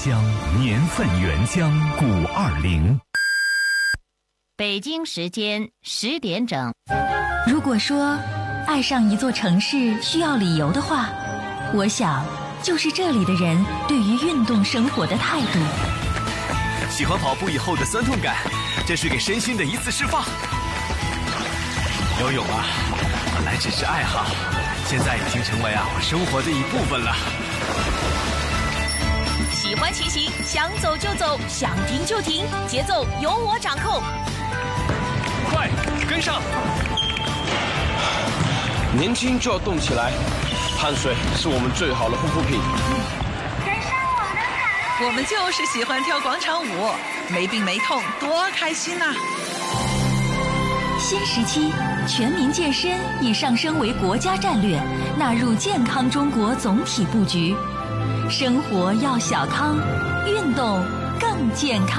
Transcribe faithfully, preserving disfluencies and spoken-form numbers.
香，年份原浆古二零。 北京时间十点整。 如果说爱上一座城市需要理由的话，我想就是这里的人对于运动生活的态度。 喜欢跑步以后的酸痛感，这是给身心的一次释放。游泳啊，本来只是爱好，现在已经成为啊我生活的一部分了。 喜欢骑行，想走就走，想停就停，节奏由我掌控。 快，跟上！ 年轻就要动起来，汗水是我们最好的护肤品。 我们就是喜欢跳广场舞，没病没痛，多开心呐！ 新时期，全民健身已上升为国家战略，纳入健康中国总体布局。生活要小康，运动更健康。